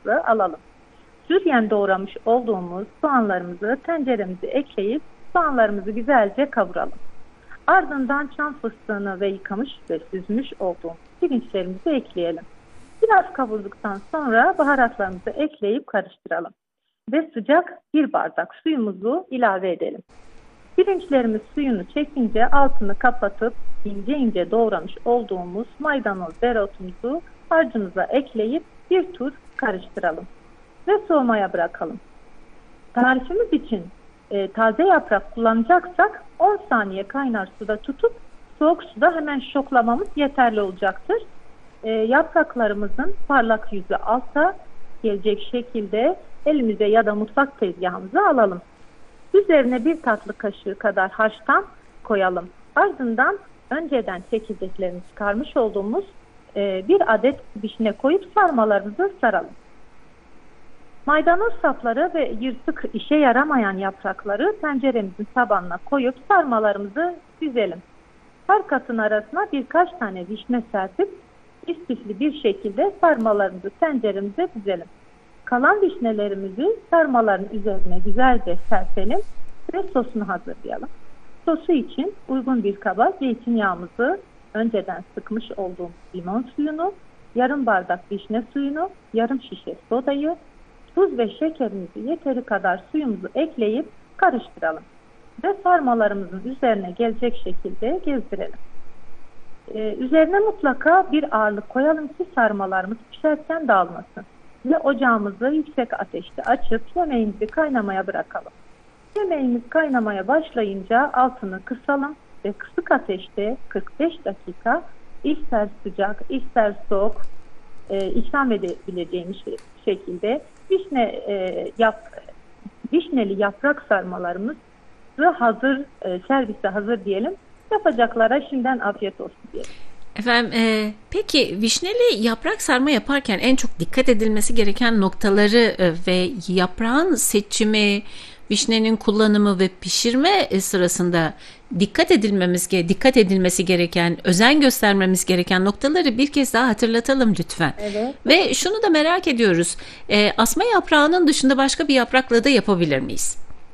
soğanlarımızı alalım. Jülyen doğramış olduğumuz soğanlarımızı tenceremize ekleyip soğanlarımızı güzelce kavuralım. Ardından çam fıstığını ve yıkamış ve süzmüş olduğumuz pirinçlerimizi ekleyelim. Biraz kavurduktan sonra baharatlarımızı ekleyip karıştıralım. Ve sıcak bir bardak suyumuzu ilave edelim. Pirinçlerimiz suyunu çekince altını kapatıp ince ince doğramış olduğumuz maydanoz dereotumuzu harcımıza ekleyip bir tur karıştıralım ve soğumaya bırakalım. Tarifimiz için taze yaprak kullanacaksak 10 saniye kaynar suda tutup soğuk suda hemen şoklamamız yeterli olacaktır. Yapraklarımızın parlak yüzü alta gelecek şekilde elimize ya da mutfak tezgahımıza alalım. Üzerine bir tatlı kaşığı kadar haştan koyalım. Ardından önceden çekirdeklerini çıkarmış olduğumuz bir adet vişne koyup sarmalarımızı saralım. Maydanoz sapları ve yırtık işe yaramayan yaprakları tenceremizin tabanına koyup sarmalarımızı dizelim. Her katın arasına birkaç tane vişne serpip istifli bir şekilde sarmalarımızı tenceremize dizelim. Kalan vişnelerimizi sarmaların üzerine güzelce serpelim ve sosunu hazırlayalım. Sosu için uygun bir kaba zeytinyağımızı, önceden sıkmış olduğumuz limon suyunu, yarım bardak vişne suyunu, yarım şişe sodayı, tuz ve şekerimizi yeteri kadar suyumuzu ekleyip karıştıralım. Ve sarmalarımızın üzerine gelecek şekilde gezdirelim. Üzerine mutlaka bir ağırlık koyalım ki sarmalarımız pişerken dağılmasın. Ve ocağımızı yüksek ateşte açıp yemeğimizi kaynamaya bırakalım. Yemeğimiz kaynamaya başlayınca altını kısalım ve kısık ateşte 45 dakika ister sıcak ister soğuk ikram edebileceğimiz şekilde vişneli yaprak sarmalarımız hazır, servise hazır diyelim. Yapacaklara şimdiden afiyet olsun diyelim. Efendim, peki vişneli yaprak sarma yaparken en çok dikkat edilmesi gereken noktaları ve yaprağın seçimi, vişnenin kullanımı ve pişirme sırasında dikkat edilmesi gereken, özen göstermemiz gereken noktaları bir kez daha hatırlatalım lütfen. Evet. Ve şunu da merak ediyoruz. Asma yaprağının dışında başka bir yaprakla da yapabilir miyiz?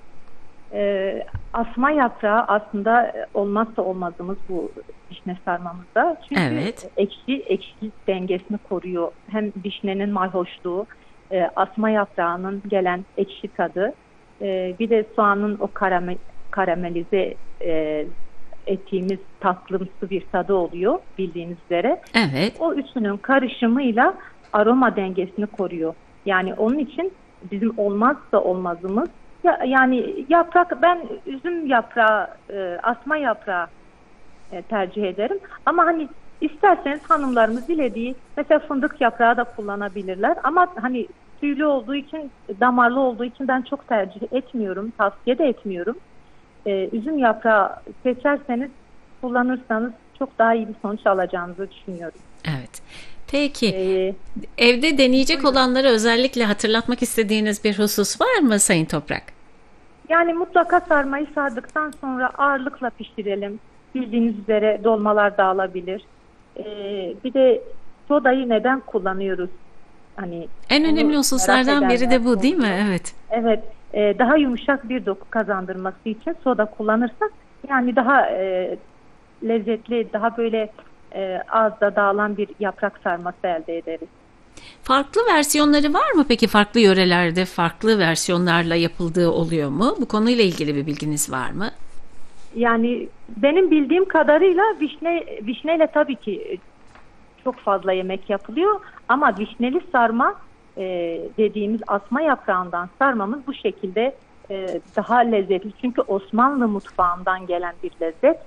Asma yaprağı aslında olmazsa olmazımız bu vişne sarmamızda. Çünkü evet. ekşi dengesini koruyor. Hem vişnenin mayhoşluğu, asma yaprağının gelen ekşi tadı, bir de soğanın o karamelize ettiğimiz tatlımsı bir tadı oluyor bildiğiniz üzere. Evet. O üçünün karışımıyla aroma dengesini koruyor. Yani onun için bizim olmazsa olmazımız. Yani yaprak, ben üzüm yaprağı, asma yaprağı tercih ederim. Ama hani isterseniz hanımlarımız dilediği mesela fındık yaprağı da kullanabilirler. Ama hani tüylü olduğu için, damarlı olduğu için ben çok tercih etmiyorum, tavsiye de etmiyorum. Üzüm yaprağı seçerseniz, kullanırsanız çok daha iyi bir sonuç alacağınızı düşünüyorum. Evet. Peki, evde deneyecek olanlara özellikle hatırlatmak istediğiniz bir husus var mı Sayın Toprak? Yani mutlaka sarmayı sardıktan sonra ağırlıkla pişirelim. Bildiğiniz üzere dolmalar dağılabilir. Bir de sodayı neden kullanıyoruz? Hani en önemli hususlardan biri de bu değil mi? Evet. Evet. Daha yumuşak bir doku kazandırması için soda kullanırsak yani daha lezzetli, daha böyle ağızda dağılan bir yaprak sarması elde ederiz. Farklı versiyonları var mı peki? Farklı yörelerde farklı versiyonlarla yapıldığı oluyor mu? Bu konuyla ilgili bir bilginiz var mı? Yani benim bildiğim kadarıyla vişneyle tabii ki çok fazla yemek yapılıyor ama vişneli sarma dediğimiz asma yaprağından sarmamız bu şekilde daha lezzetli. Çünkü Osmanlı mutfağından gelen bir lezzet.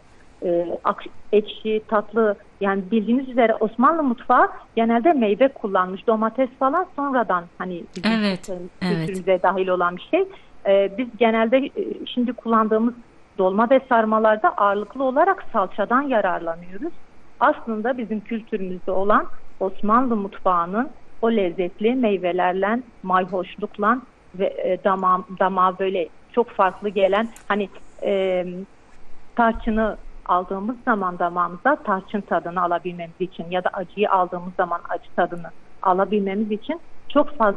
Ekşi, tatlı, yani bildiğiniz üzere Osmanlı mutfağı genelde meyve kullanmış. Domates falan sonradan hani bizim kültürümüze dahil olan bir şey. Biz genelde şimdi kullandığımız dolma ve sarmalarda ağırlıklı olarak salçadan yararlanıyoruz. Aslında bizim kültürümüzde olan Osmanlı mutfağının o lezzetli meyvelerle, mayhoşlukla ve damağa böyle çok farklı gelen hani tarçını aldığımız zaman damağımıza tarçın tadını alabilmemiz için ya da acıyı aldığımız zaman acı tadını alabilmemiz için çok fazla